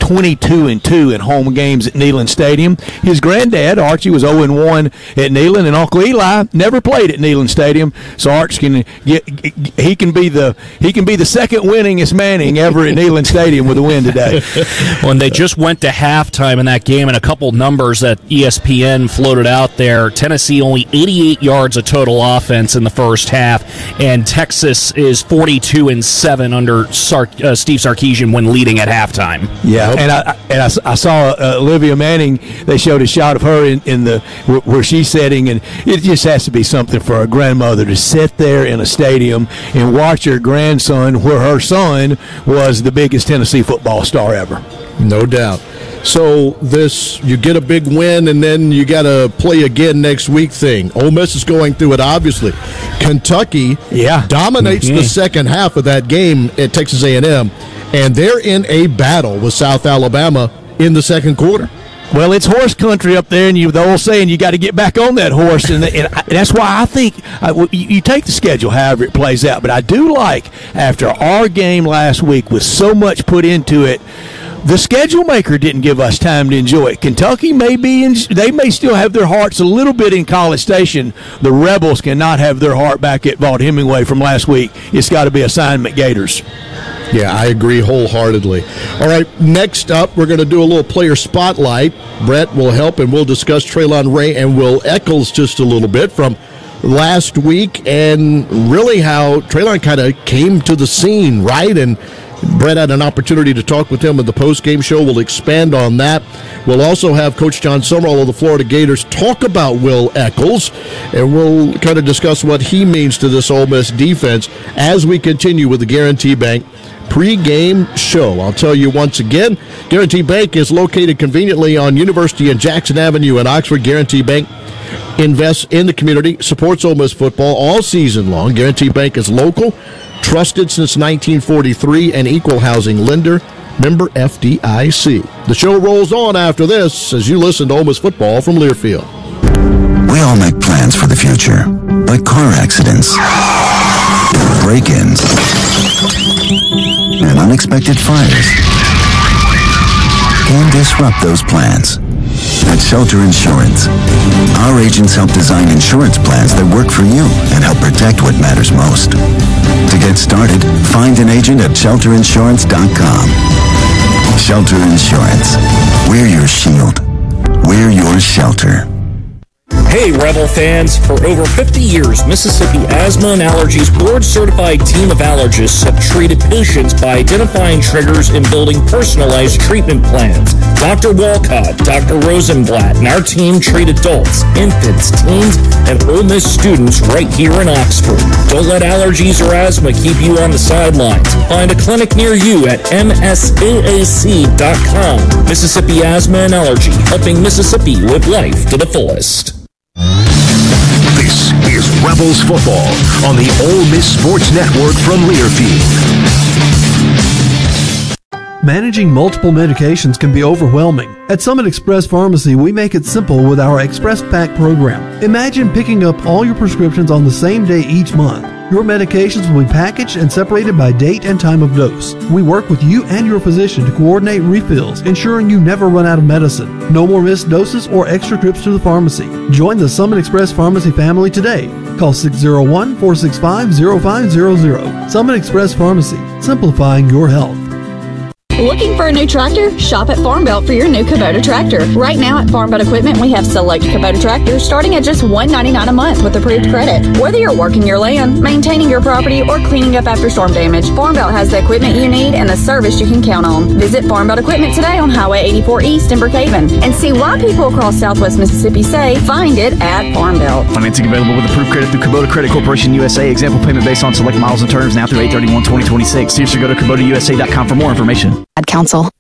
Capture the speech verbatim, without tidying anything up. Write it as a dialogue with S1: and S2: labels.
S1: twenty-two and two in home games at Neyland Stadium. His granddad, Archie, was oh and one at Neyland, and Uncle Eli never played at Neyland Stadium. So Arch can get he can be the he can be the second winningest Manning ever at Neyland Stadium with a win today.
S2: Well, and they just went to halftime in that game, and a couple numbers that E S P N floated out there. Tennessee only eighty-eight yards of total offense in the first half, and Texas is forty-two and seven under Sar- uh, Steve Sarkisian when leading at halftime.
S1: Yeah, and I and I, I saw uh, Olivia Manning. They showed a shot of her in, in the where she's sitting, and it just has to be something for a grandmother to sit there in a stadium and watch her grandson, where her son was the biggest Tennessee football star ever.
S3: No doubt. So this, you get a big win, and then you got to play again next week thing. Ole Miss is going through it, obviously. Kentucky
S1: yeah.
S3: dominates
S1: mm-hmm.
S3: the second half of that game at Texas A and M, and they're in a battle with South Alabama in the second quarter.
S1: Well, it's horse country up there, and you the old saying, you got to get back on that horse, and, and that's why I think uh, you, you take the schedule however it plays out. But I do like, after our game last week with so much put into it, the schedule maker didn't give us time to enjoy it. Kentucky may be in, they may still have their hearts a little bit in College Station. The Rebels cannot have their heart back at Vaught Hemingway from last week. It's got to be assignment Gators.
S3: Yeah, I agree wholeheartedly. All right, next up, we're going to do a little player spotlight. Brett will help, and we'll discuss Traylon Ray and Will Eccles just a little bit from last week, and really how Traylon kind of came to the scene, right? And Brett had an opportunity to talk with him at the post-game show. We'll expand on that. We'll also have Coach John Summerall of the Florida Gators talk about Will Eccles, and we'll kind of discuss what he means to this Ole Miss defense as we continue with the Guarantee Bank pre-game show. I'll tell you once again, Guarantee Bank is located conveniently on University and Jackson Avenue in Oxford. Guarantee Bank invests in the community, supports Ole Miss football all season long. Guarantee Bank is local, trusted since nineteen forty-three, and equal housing lender, member F D I C. The show rolls on after this as you listen to Ole Miss football from Learfield.
S4: We all make plans for the future, like car accidents, break-ins, and unexpected fires can disrupt those plans. At Shelter Insurance, our agents help design insurance plans that work for you and help protect what matters most. To get started, find an agent at shelter insurance dot com. Shelter Insurance. We're your shield. We're your shelter.
S2: Hey, Rebel fans. For over fifty years, Mississippi Asthma and Allergies board-certified team of allergists have treated patients by identifying triggers and building personalized treatment plans. Doctor Walcott, Doctor Rosenblatt, and our team treat adults, infants, teens, and Ole Miss students right here in Oxford. Don't let allergies or asthma keep you on the sidelines. Find a clinic near you at M S A A C dot com. Mississippi Asthma and Allergy, helping Mississippi live life to the fullest.
S5: This is Rebels football on the Ole Miss Sports Network from Learfield.
S6: Managing multiple medications can be overwhelming. At Summit Express Pharmacy, we make it simple with our Express Pack program. Imagine picking up all your prescriptions on the same day each month. Your medications will be packaged and separated by date and time of dose. We work with you and your physician to coordinate refills, ensuring you never run out of medicine. No more missed doses or extra trips to the pharmacy. Join the Summit Express Pharmacy family today. Call six oh one, four six five, oh five hundred. Summit Express Pharmacy, simplifying your health.
S7: Looking for a new tractor? Shop at Farm Belt for your new Kubota tractor. Right now at Farm Belt Equipment, we have select Kubota tractors starting at just one hundred ninety-nine dollars a month with approved credit. Whether you're working your land, maintaining your property, or cleaning up after storm damage, Farm Belt has the equipment you need and the service you can count on. Visit Farm Belt Equipment today on Highway eighty-four East in Brookhaven and see why people across Southwest Mississippi say, find it at Farm Belt.
S8: Financing available with approved credit through Kubota Credit Corporation U S A. Example payment based on select miles and terms now through eight thirty-one twenty twenty-six. See or go to Kubota U S A dot com for more information.
S9: Ad Council.